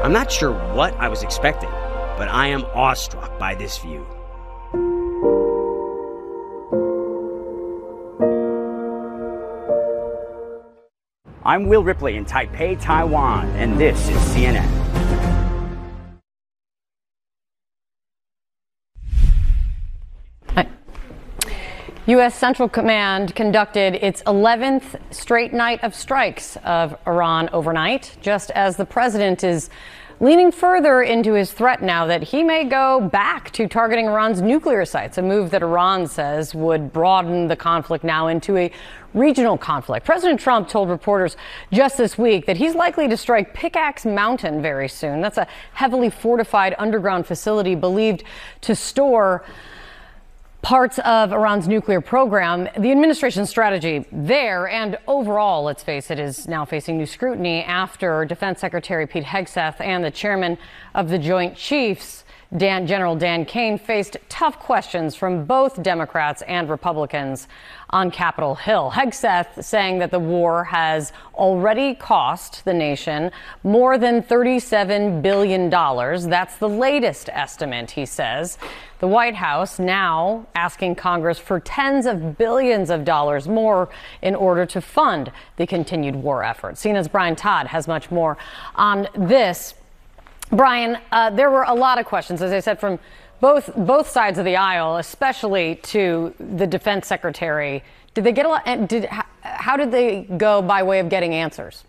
I'm not sure what I was expecting, but I am awestruck by this view. I'm Will Ripley in Taipei, Taiwan, and this is CNN. U.S. Central Command conducted its 11th straight night of strikes of Iran overnight, just as the president is leaning further into his threat now that he may go back to targeting Iran's nuclear sites, a move that Iran says would broaden the conflict now into a regional conflict. President Trump told reporters just this week that he's likely to strike Pickaxe Mountain very soon. That's a heavily fortified underground facility believed to store parts of Iran's nuclear program. The administration's strategy there and overall, let's face it, is now facing new scrutiny after Defense Secretary Pete Hegseth and the chairman of the Joint Chiefs, General Dan Kane, faced tough questions from both Democrats and Republicans on Capitol Hill. Hegseth saying that the war has already cost the nation more than $37 billion. That's the latest estimate, he says. The White House now asking Congress for tens of billions of dollars more in order to fund the continued war effort. CNN's Brian Todd has much more on this. Brian, there were a lot of questions, as I said, from both sides of the aisle, especially to the defense secretary. Did they get a lot? How did they go by way of getting answers?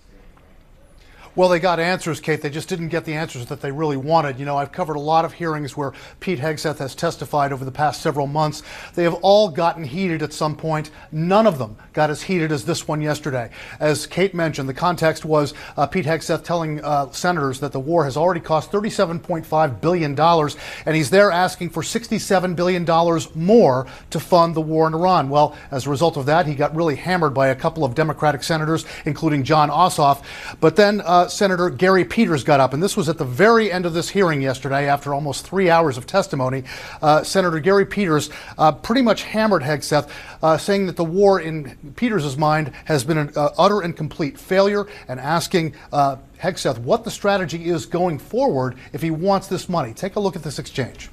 Well, they got answers, Kate. They just didn't get the answers that they really wanted. You know, I've covered a lot of hearings where Pete Hegseth has testified over the past several months. They have all gotten heated at some point. None of them got as heated as this one yesterday. As Kate mentioned, the context was Pete Hegseth telling senators that the war has already cost $37.5 billion, and he's there asking for $67 billion more to fund the war in Iran. Well, as a result of that, he got really hammered by a couple of Democratic senators, including Jon Ossoff. But then Senator Gary Peters got up, and this was at the very end of this hearing yesterday after almost 3 hours of testimony. Senator Gary Peters pretty much hammered Hegseth, saying that the war in Peters' mind has been an utter and complete failure, and asking Hegseth what the strategy is going forward if he wants this money. Take a look at this exchange.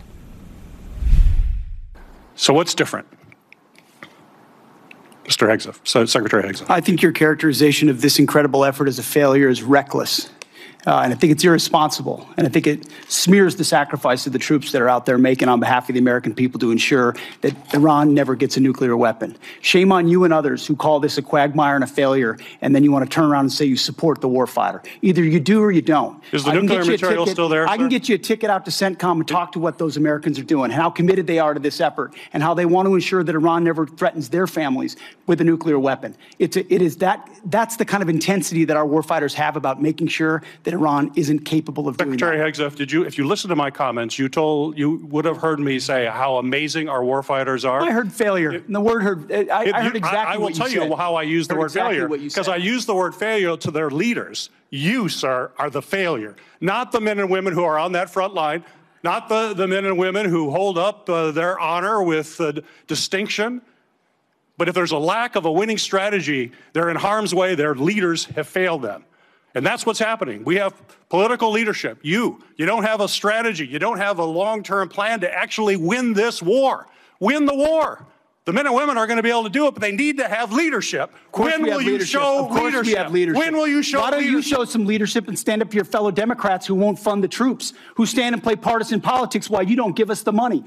So what's different? Mr. Hegseth, so Secretary Hegseth. I think your characterization of this incredible effort as a failure is reckless. And I think it's irresponsible. And I think it smears the sacrifice of the troops that are out there making on behalf of the American people to ensure that Iran never gets a nuclear weapon. Shame on you and others who call this a quagmire and a failure, and then you want to turn around and say you support the warfighter. Either you do or you don't. Is the nuclear material still there, I can get you a ticket out to CENTCOM and talk to what those Americans are doing, and how committed they are to this effort, and how they want to ensure that Iran never threatens their families with a nuclear weapon. That's the kind of intensity that our warfighters have about making sure that Iran isn't capable of doing that. Secretary Hegseth, if you listen to my comments, you would have heard me say how amazing our warfighters are. I heard failure. And the word heard, I heard exactly what you said. I will tell you how I use the word failure, because I use the word failure to their leaders. You, sir, are the failure, not the men and women who are on that front line, not the men and women who hold up their honor with distinction. But if there's a lack of a winning strategy, they're in harm's way. Their leaders have failed them. And that's what's happening. We have political leadership. You don't have a strategy. You don't have a long-term plan to actually win this war. Win the war. The men and women are going to be able to do it, but they need to have leadership. When will you show leadership? When will you show leadership? Why don't you show some leadership and stand up to your fellow Democrats who won't fund the troops, who stand and play partisan politics while you don't give us the money?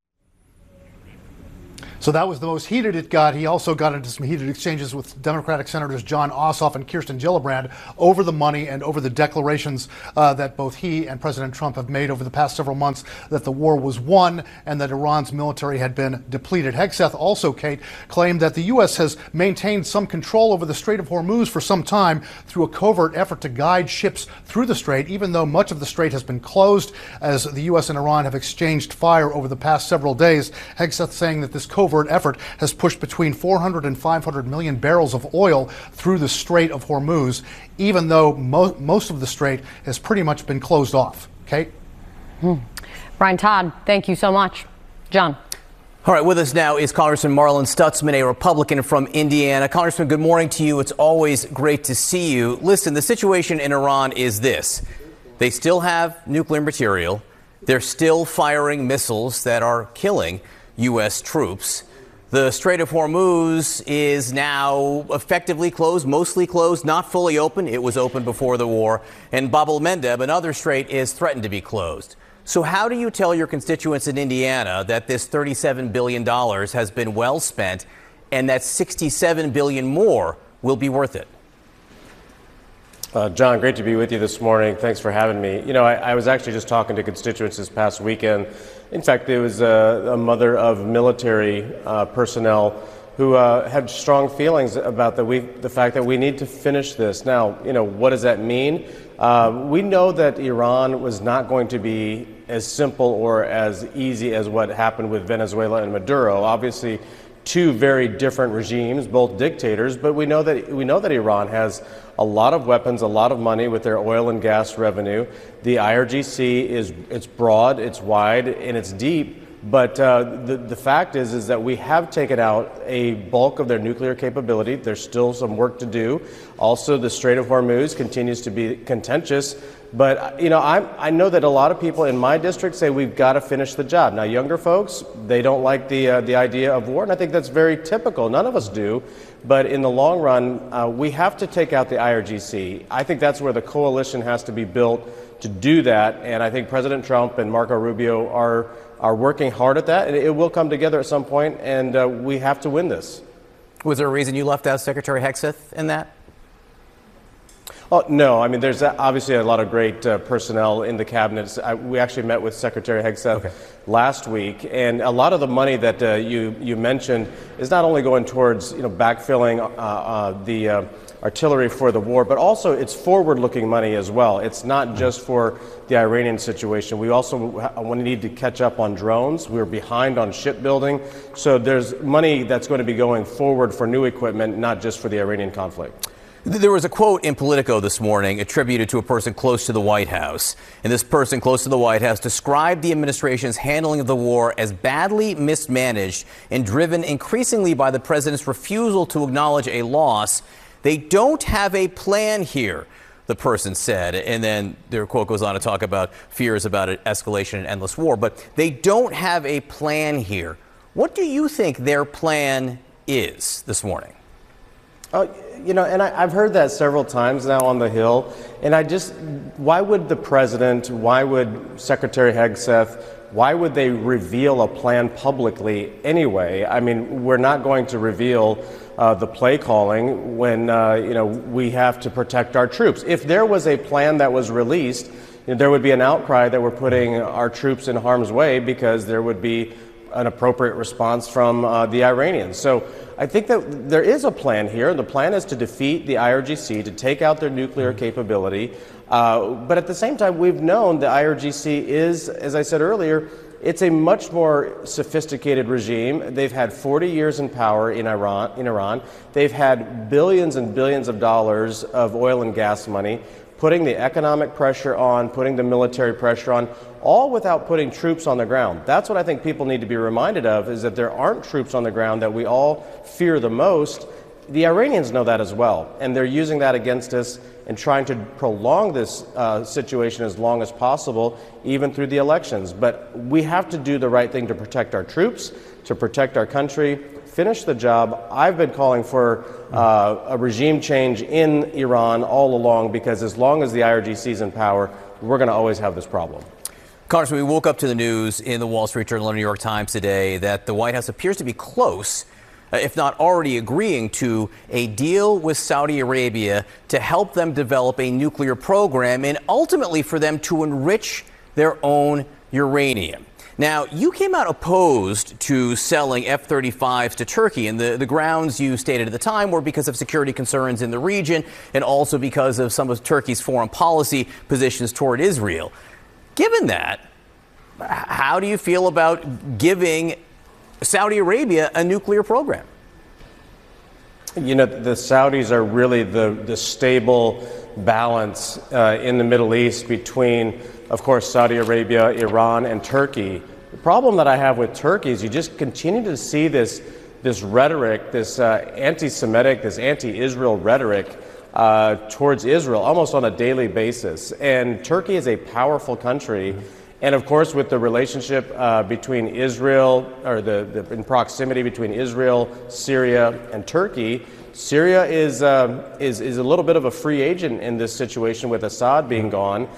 So that was the most heated it got. He also got into some heated exchanges with Democratic Senators Jon Ossoff and Kirsten Gillibrand over the money and over the declarations that both he and President Trump have made over the past several months that the war was won and that Iran's military had been depleted. Hegseth also, Kate, claimed that the U.S. has maintained some control over the Strait of Hormuz for some time through a covert effort to guide ships through the strait, even though much of the strait has been closed as the U.S. and Iran have exchanged fire over the past several days. Hegseth saying that this covert effort has pushed between 400 and 500 million barrels of oil through the Strait of Hormuz, even though most of the strait has pretty much been closed off. Kate? Brian Todd, thank you so much. John. All right, with us now is Congressman Marlin Stutzman, a Republican from Indiana. Congressman, good morning to you. It's always great to see you. Listen, the situation in Iran is this. They still have nuclear material. They're still firing missiles that are killing U.S. troops. The Strait of Hormuz is now effectively closed, mostly closed, not fully open. It was open before the war. And Bab el-Mandeb, another strait, is threatened to be closed. So how do you tell your constituents in Indiana that this $37 billion has been well spent and that $67 billion more will be worth it? John, great to be with you this morning. Thanks for having me. You know, I was actually just talking to constituents this past weekend. In fact, there was a mother of military personnel who had strong feelings about the fact that we need to finish this. Now, you know, what does that mean? We know that Iran was not going to be as simple or as easy as what happened with Venezuela and Maduro. Obviously, two very different regimes, both dictators, but we know that Iran has a lot of weapons, a lot of money with their oil and gas revenue. The IRGC it's broad, it's wide, and it's deep. But the fact is that we have taken out a bulk of their nuclear capability. There's still some work to do. Also, the Strait of Hormuz continues to be contentious. But, you know, I know that a lot of people in my district say we've got to finish the job. Now, younger folks, they don't like the idea of war, and I think that's very typical. None of us do. But in the long run, we have to take out the IRGC. I think that's where the coalition has to be built to do that. And I think President Trump and Marco Rubio are working hard at that. And it will come together at some point, and we have to win this. Was there a reason you left out Secretary Hegseth in that? Oh, no. I mean, there's obviously a lot of great personnel in the cabinet. We actually met with Secretary Hegseth last week, and a lot of the money that you mentioned is not only going towards backfilling the artillery for the war, but also it's forward-looking money as well. It's not just for the Iranian situation. We also need to catch up on drones. We're behind on shipbuilding. So there's money that's going to be going forward for new equipment, not just for the Iranian conflict. There was a quote in Politico this morning attributed to a person close to the White House. And this person close to the White House described the administration's handling of the war as badly mismanaged and driven increasingly by the president's refusal to acknowledge a loss. They don't have a plan here, the person said. And then their quote goes on to talk about fears about an escalation and endless war. But they don't have a plan here. What do you think their plan is this morning? And I've heard that several times now on the Hill, and why would the president, why would Secretary Hegseth, why would they reveal a plan publicly anyway? I mean, we're not going to reveal the play calling when, we have to protect our troops. If there was a plan that was released, there would be an outcry that we're putting our troops in harm's way because there would be an appropriate response from the Iranians. So I think that there is a plan here. The plan is to defeat the IRGC, to take out their nuclear capability. But at the same time, we've known the IRGC is, as I said earlier, it's a much more sophisticated regime. They've had 40 years in power in Iran. They've had billions and billions of dollars of oil and gas money, putting the economic pressure on, putting the military pressure on, all without putting troops on the ground. That's what I think people need to be reminded of, is that there aren't troops on the ground that we all fear the most. The Iranians know that as well, and they're using that against us and trying to prolong this situation as long as possible, even through the elections. But we have to do the right thing to protect our troops, to protect our country, finish the job. I've been calling for a regime change in Iran all along, because as long as the IRGC is in power, we're going to always have this problem. Congressman, we woke up to the news in the Wall Street Journal and New York Times today that the White House appears to be close, if not already agreeing to a deal with Saudi Arabia to help them develop a nuclear program and ultimately for them to enrich their own uranium. Now, you came out opposed to selling F-35s to Turkey, and the grounds you stated at the time were because of security concerns in the region and also because of some of Turkey's foreign policy positions toward Israel. Given that, how do you feel about giving Saudi Arabia a nuclear program? You know, the Saudis are really the stable balance in the Middle East between, of course, Saudi Arabia, Iran, and Turkey. The problem that I have with Turkey is you just continue to see this rhetoric, this anti-Semitic, this anti-Israel rhetoric towards Israel almost on a daily basis. And Turkey is a powerful country. And of course, with the relationship between Israel, or in proximity between Israel, Syria, and Turkey, Syria is a little bit of a free agent in this situation with Assad being gone.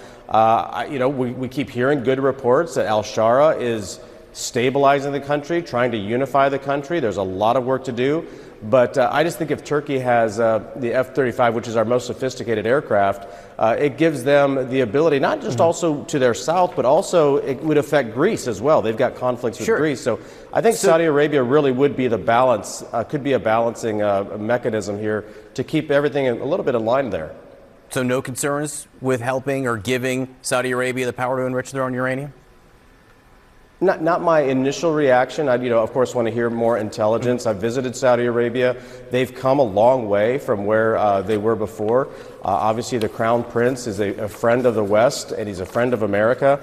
We keep hearing good reports that al-Shara is stabilizing the country, trying to unify the country. There's a lot of work to do. But I just think if Turkey has the F-35, which is our most sophisticated aircraft, it gives them the ability, not just also to their south, but also it would affect Greece as well. They've got conflicts with Greece. So I think Saudi Arabia really would be the balance, could be a balancing mechanism here to keep everything a little bit in line there. So no concerns with helping or giving Saudi Arabia the power to enrich their own uranium? Not my initial reaction. I, of course, want to hear more intelligence. I've visited Saudi Arabia. They've come a long way from where they were before. Obviously, the Crown Prince is a friend of the West, and he's a friend of America.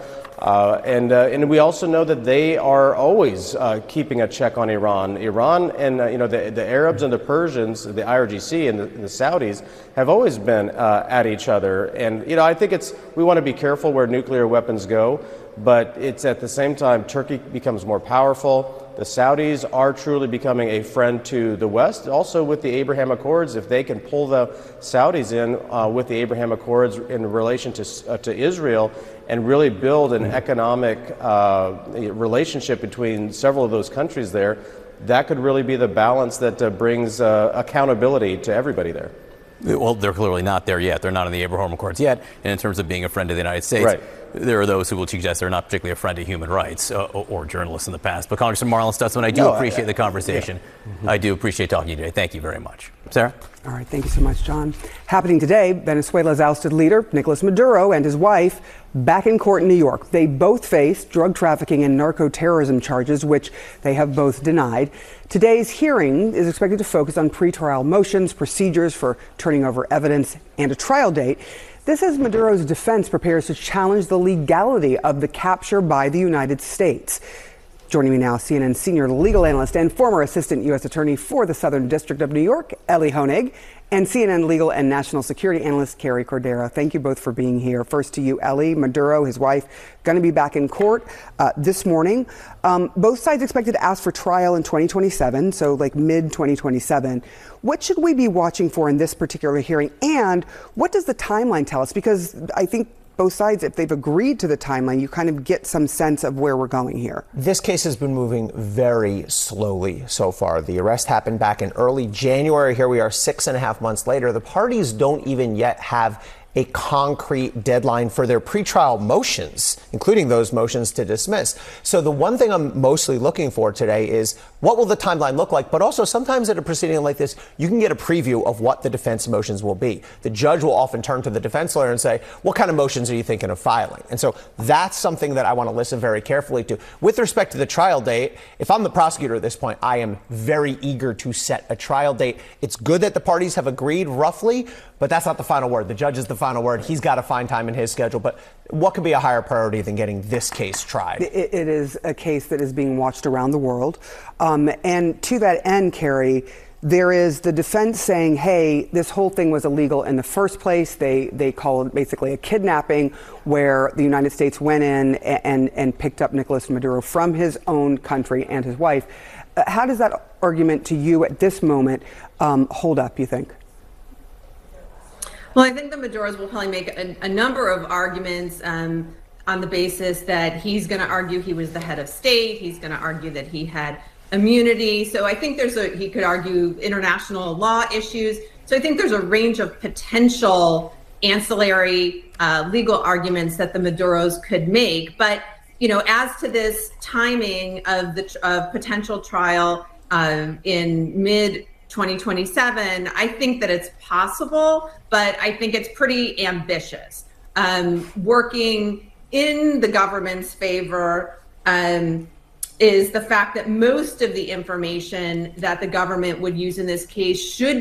And we also know that they are always keeping a check on Iran. Iran and the Arabs and the Persians, the IRGC and the Saudis have always been at each other. And I think we want to be careful where nuclear weapons go. But it's at the same time, Turkey becomes more powerful. The Saudis are truly becoming a friend to the West. Also with the Abraham Accords, if they can pull the Saudis in with the Abraham Accords in relation to Israel and really build an economic relationship between several of those countries there, that could really be the balance that brings accountability to everybody there. Well, they're clearly not there yet. They're not in the Abraham Accords yet. And in terms of being a friend of the United States, there are those who will suggest they're not particularly a friend of human rights or journalists in the past. But Congressman Marlin Stutzman, I do appreciate the conversation. I do appreciate talking to you today. Thank you very much. Sarah? All right. Thank you so much, John. Happening today, Venezuela's ousted leader, Nicolas Maduro, and his wife back in court in New York. They both face drug trafficking and narco-terrorism charges, which they have both denied. Today's hearing is expected to focus on pretrial motions, procedures for turning over evidence, and a trial date. This as Maduro's defense prepares to challenge the legality of the capture by the United States. Joining me now, CNN senior legal analyst and former assistant U.S. attorney for the Southern District of New York, Elie Honig, and CNN legal and national security analyst Carrie Cordero. Thank you both for being here. First to you, Elie. Maduro, his wife, going to be back in court this morning. Both sides expected to ask for trial in 2027, so like mid-2027. What should we be watching for in this particular hearing? And what does the timeline tell us? Because I think both sides, if they've agreed to the timeline, you kind of get some sense of where we're going here. This case has been moving very slowly so far. The arrest happened back in early January. Here we are 6.5 months later. The parties don't even yet have a concrete deadline for their pretrial motions, including those motions to dismiss. So the one thing I'm mostly looking for today is what will the timeline look like? But also sometimes at a proceeding like this, you can get a preview of what the defense motions will be. The judge will often turn to the defense lawyer and say, what kind of motions are you thinking of filing? And so that's something that I want to listen very carefully to. With respect to the trial date, if I'm the prosecutor at this point, I am very eager to set a trial date. It's good that the parties have agreed roughly, but that's not the final word. The judge is the final word. He's got to find time in his schedule. But what could be a higher priority than getting this case tried? It is a case that is being watched around the world. And to that end, Carrie, there is the defense saying, hey, this whole thing was illegal in the first place. They call it basically a kidnapping where the United States went in and picked up Nicolas Maduro from his own country and his wife. How does that argument to you at this moment hold up, you think? Well, I think the Maduros will probably make a number of arguments on the basis that he's going to argue he was the head of state. He's going to argue that he had immunity. So I think he could argue international law issues. So I think there's a range of potential ancillary legal arguments that the Maduros could make. But, as to this timing of the potential trial in mid-2027, I think that it's possible, but I think it's pretty ambitious. Working in the government's favor is the fact that most of the information that the government would use in this case should